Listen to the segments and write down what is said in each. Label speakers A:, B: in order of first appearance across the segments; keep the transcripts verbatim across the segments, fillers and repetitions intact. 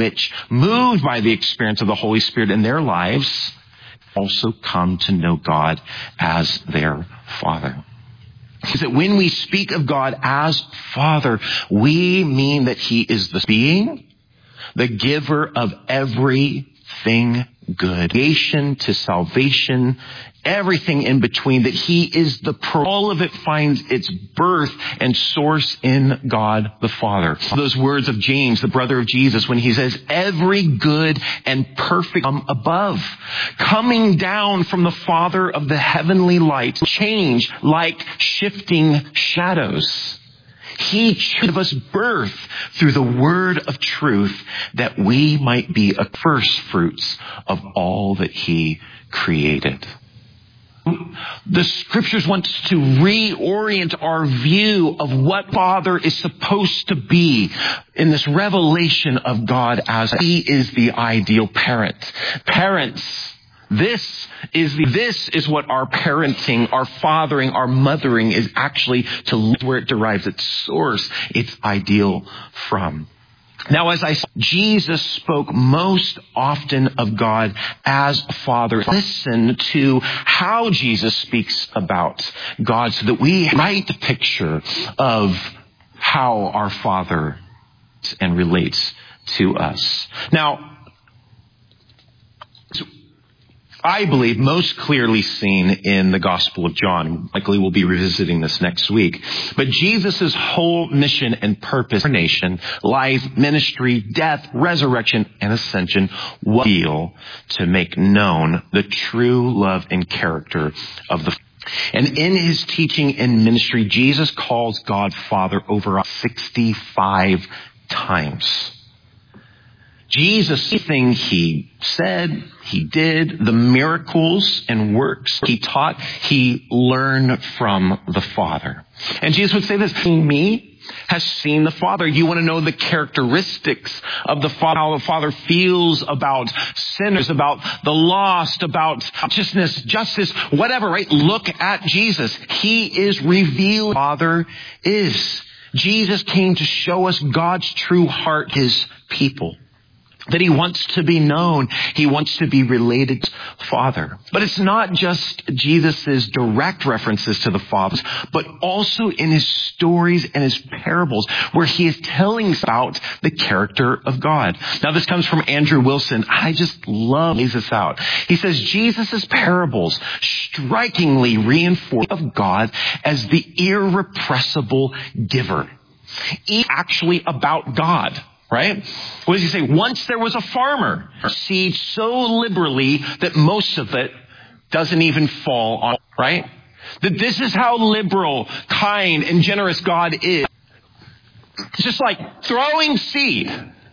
A: which, moved by the experience of the Holy Spirit in their lives, also come to know God as their Father. Is that when we speak of God as Father, we mean that He is the being, the giver of everything good, creation to salvation, everything in between, that He is the pro. All of it finds its birth and source in God the Father. Those words of James, the brother of Jesus, when he says, every good and perfect from above, coming down from the Father of the heavenly lights, change like shifting shadows. He gave us birth through the word of truth, that we might be a first fruits of all that He created. The scriptures want to reorient our view of what Father is supposed to be in this revelation of God as He is the ideal parent. Parents, this is the, this is what our parenting, our fathering, our mothering is actually to where it derives its source, its ideal from. Now, as I said, Jesus spoke most often of God as Father. Listen to how Jesus speaks about God so that we write the picture of how our Father and relates to us. Now, I believe most clearly seen in the Gospel of John. Likely we'll be revisiting this next week. But Jesus' whole mission and purpose, incarnation, life, ministry, death, resurrection, and ascension was to make known the true love and character of the. And in His teaching and ministry, Jesus calls God Father over sixty-five times. Jesus, everything He said, He did, the miracles and works He taught, He learned from the Father. And Jesus would say this, me has seen the Father. You want to know the characteristics of the Father, how the Father feels about sinners, about the lost, about righteousness, justice, whatever, right? Look at Jesus. He is revealed. Father is. Jesus came to show us God's true heart, His people. That He wants to be known. He wants to be related to Father. But it's not just Jesus' direct references to the Father, but also in His stories and His parables, where He is telling us about the character of God. Now, this comes from Andrew Wilson. I just love this out. He says, Jesus' parables strikingly reinforce of God as the irrepressible giver. It's actually about God. Right? What does he say? Once there was a farmer, seed so liberally that most of it doesn't even fall on, right? That this is how liberal, kind, and generous God is. It's just like throwing seed.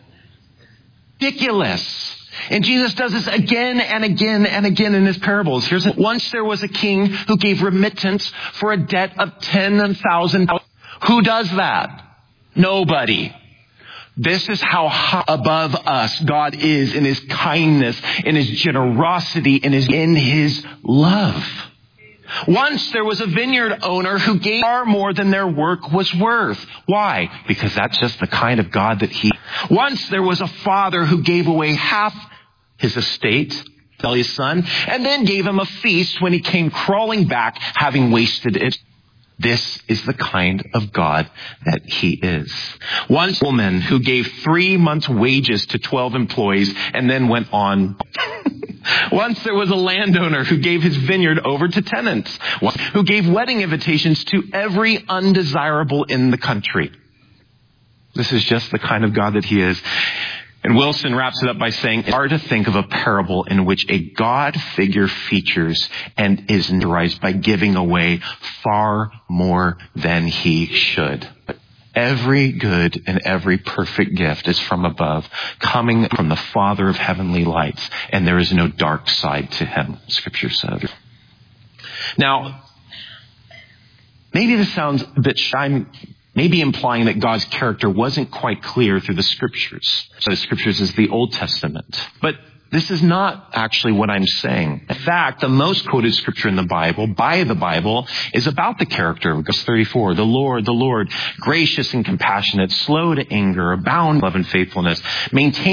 A: Ridiculous. And Jesus does this again and again and again in His parables. Here's it. Once there was a king who gave remittance for a debt of ten thousand dollars. Who does that? Nobody. This is how high above us God is in His kindness, in His generosity, in His, in His love. Once there was a vineyard owner who gave far more than their work was worth. Why? Because that's just the kind of God that He. Once there was a father who gave away half his estate, rebellious son, and then gave him a feast when he came crawling back, having wasted it. This is the kind of God that He is. Once a woman who gave three months' wages to twelve employees and then went on. Once there was a landowner who gave his vineyard over to tenants, who gave wedding invitations to every undesirable in the country. This is just the kind of God that He is. And Wilson wraps it up by saying, it's hard to think of a parable in which a God figure features and is characterized by giving away far more than He should. Every good and every perfect gift is from above, coming from the Father of heavenly lights, and there is no dark side to Him, Scripture says. Now, maybe this sounds a bit shy. Maybe implying that God's character wasn't quite clear through the Scriptures. So the Scriptures is the Old Testament. But this is not actually what I'm saying. In fact, the most quoted Scripture in the Bible, by the Bible, is about the character of God. Verse thirty-four, the Lord, the Lord, gracious and compassionate, slow to anger, abound in love and faithfulness, maintain